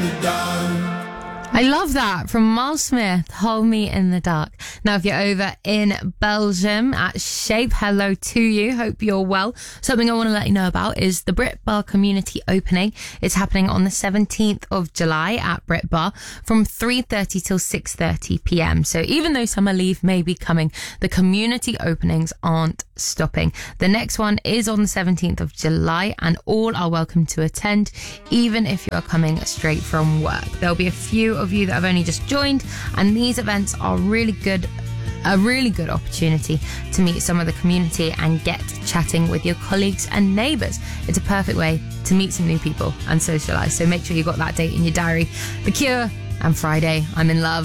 I love that from Miles Smith, Hold Me in the Dark. Now, if you're over in Belgium at Shape, hello to you. Hope you're well. Something I want to let you know about is the Brit Bar community opening. It's happening on the 17th of July at Brit Bar from 3:30 till 6:30 p.m. So even though summer leave may be coming, the community openings aren't stopping. The next one is on the 17th of July and all are welcome to attend, even if you are coming straight from work. There'll be a few of you that have only just joined, and these events are a really good opportunity to meet some of the community and get chatting with your colleagues and neighbours. It's a perfect way to meet some new people and socialise. So make sure you got that date in your diary. The Cure and Friday, I'm in Love.